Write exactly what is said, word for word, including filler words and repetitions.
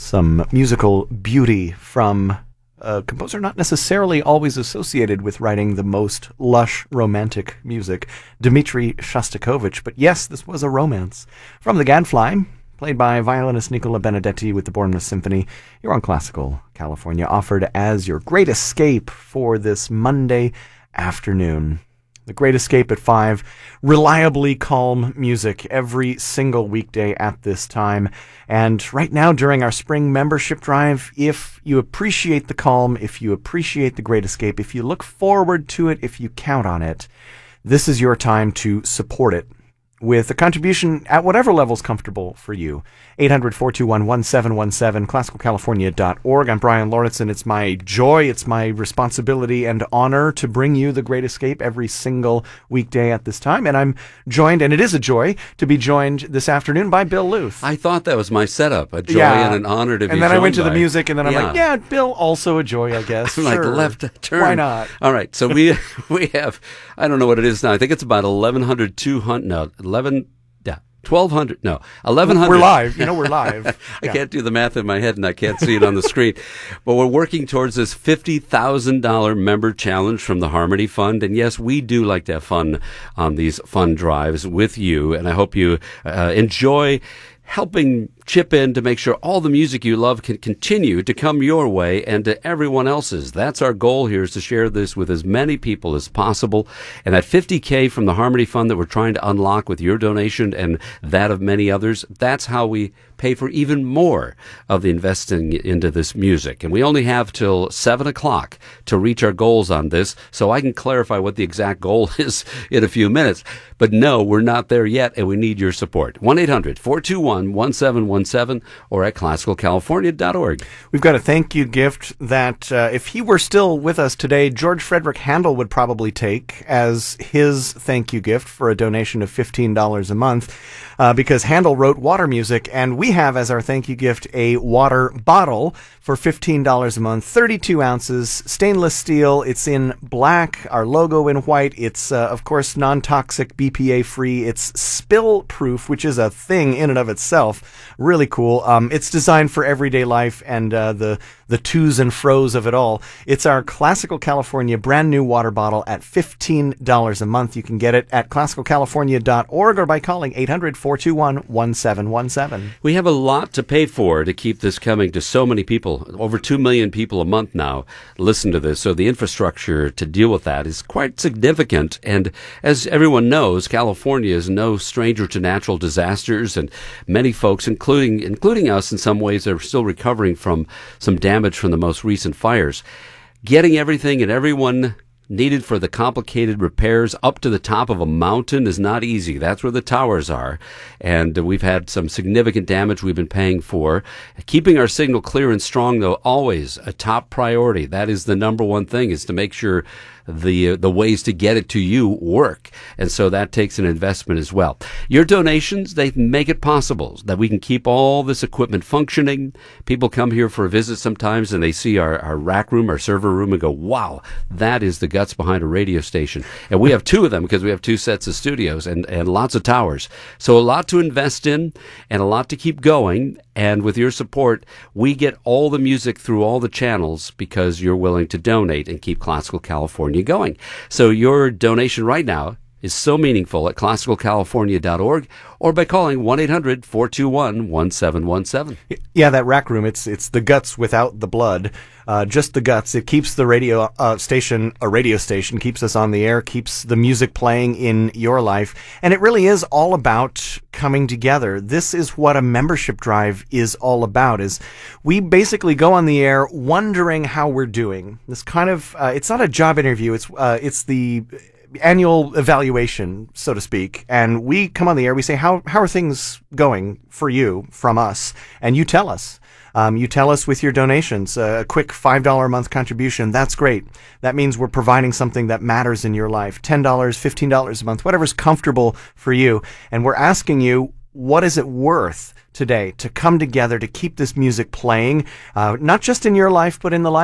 Some musical beauty from a composer not necessarily always associated with writing the most lush romantic music, Dmitri Shostakovich. But yes, this was a romance. From the Gadfly, played by violinist Nicola Benedetti with the Bournemouth Symphony. You're on Classical California, offered as your great escape for this Monday afternoon. The Great Escape at five, reliably calm music every single weekday at this time. And right now during our spring membership drive, if you appreciate the calm, if you appreciate The Great Escape, if you look forward to it, if you count on it, this is your time to support it with a contribution at whatever level is comfortable for you. eight hundred, four two one, one seven one seven, classical california dot org. I'm Brian Lawrenson. It's my joy, it's my responsibility and honor to bring you The Great Escape every single weekday at this time. And I'm joined, and it is a joy, to be joined this afternoon by Bill Luth. I thought that was my setup, a joy yeah. and an honor to be And then joined I went to by. the music, and then I'm yeah. like, yeah, Bill, also a joy, I guess. I'm like, sure. left turn. Why not? All right, so we we have, I don't know what it is now. I think it's about eleven hundred, two hundred, no, eleven, yeah, twelve hundred, no, eleven hundred. We're live. You know, we're live. I Yeah. can't do the math in my head, and I can't see it on the screen. But we're working towards this fifty thousand dollars member challenge from the Harmony Fund. And yes, we do like to have fun on these fun drives with you. And I hope you uh, enjoy helping chip in to make sure all the music you love can continue to come your way and to everyone else's. That's our goal here, is to share this with as many people as possible. And that fifty K from the Harmony Fund that we're trying to unlock with your donation and that of many others, that's how we pay for even more of the investing into this music. And we only have till seven o'clock to reach our goals on this, so I can clarify what the exact goal is in a few minutes. But no, we're not there yet, and we need your support. one eight hundred, four two one, one seven one seven or at classical california dot org. We've got a thank you gift that uh, if he were still with us today, George Frederick Handel would probably take as his thank you gift for a donation of fifteen dollars a month, uh, because Handel wrote water music, and we have as our thank you gift a water bottle for fifteen dollars a month, thirty-two ounces, stainless steel. It's in black, our logo in white. It's, uh, of course, non-toxic, B P A free. It's spill proof, which is a thing in and of itself. Really cool. Um, it's designed for everyday life and uh, the the twos and fro's of it all. It's our Classical California brand new water bottle at fifteen dollars a month. You can get it at classical california dot org or by calling eight hundred, four two one, one seven one seven. We have a lot to pay for to keep this coming to so many people. Over two million people a month now listen to this, so the infrastructure to deal with that is quite significant. And as everyone knows, California is no stranger to natural disasters, and many folks, including including us in some ways, are still recovering from some damage from the most recent fires. Getting everything and everyone needed for the complicated repairs up to the top of a mountain is not easy. That's where the towers are. And uh, we've had some significant damage we've been paying for. Keeping our signal clear and strong, though, always a top priority. That is the number one thing, is to make sure the uh, the ways to get it to you work. And so that takes an investment as well. Your donations, they make it possible that we can keep all this equipment functioning. People come here for a visit sometimes and they see our, our rack room, our server room, and go, wow, that is the guts behind a radio station. And we have two of them because we have two sets of studios and, and lots of towers. So a lot to invest in and a lot to keep going. And with your support, we get all the music through all the channels because you're willing to donate and keep Classical California going. So your donation right now is so meaningful at classical california dot org or by calling one eight hundred, four two one, one seven one seven. Yeah, that rack room, it's it's the guts without the blood, uh, just the guts. It keeps the radio uh, station a radio station, keeps us on the air, keeps the music playing in your life. And it really is all about coming together. This is what a membership drive is all about, is we basically go on the air wondering how we're doing. This kind of, uh, it's not a job interview, it's uh, it's the annual evaluation, so to speak, and we come on the air, we say, how how are things going for you from us? And you tell us. Um, you tell us with your donations. Uh, a quick five dollars a month contribution, that's great. That means we're providing something that matters in your life. ten dollars, fifteen dollars a month, whatever's comfortable for you. And we're asking you, what is it worth today to come together to keep this music playing, uh, not just in your life, but in the life